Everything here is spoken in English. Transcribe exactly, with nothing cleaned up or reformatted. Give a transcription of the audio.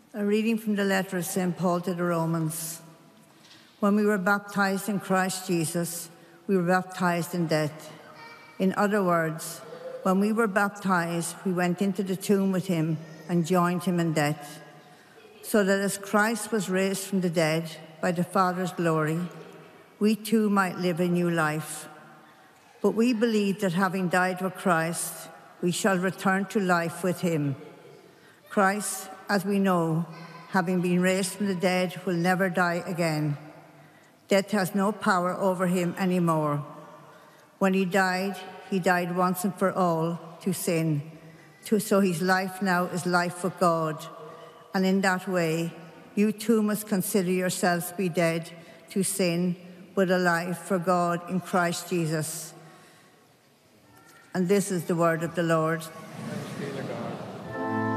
A reading from the letter of Saint Paul to the Romans. When we were baptized in Christ Jesus, we were baptized in death. In other words, when we were baptized, we went into the tomb with him and joined him in death, so that as Christ was raised from the dead by the Father's glory, we too might live a new life. But we believe that having died with Christ, we shall return to life with him. Christ, as we know, having been raised from the dead, will never die again. Death has no power over him anymore. When he died, he died once and for all to sin. To, so his life now is life with God. And in that way, you too must consider yourselves be dead to sin, but alive for God in Christ Jesus. And this is the word of the Lord.